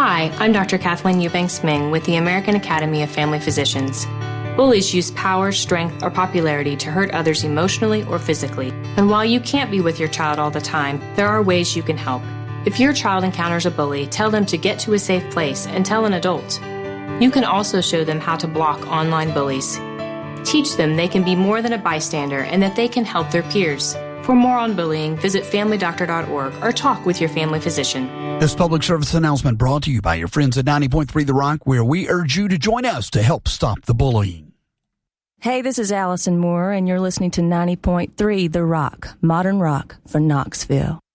Hi, I'm Dr. Kathleen Eubanks Ming with the American Academy of Family Physicians. Bullies use power, strength, or popularity to hurt others emotionally or physically. And while you can't be with your child all the time, there are ways you can help. If your child encounters a bully, tell them to get to a safe place and tell an adult. You can also show them how to block online bullies. Teach them they can be more than a bystander and that they can help their peers. For more on bullying, visit familydoctor.org or talk with your family physician. This public service announcement brought to you by your friends at 90.3 The Rock, where we urge you to join us to help stop the bullying. Hey, this is Allison Moore, and you're listening to 90.3 The Rock, modern rock for Knoxville.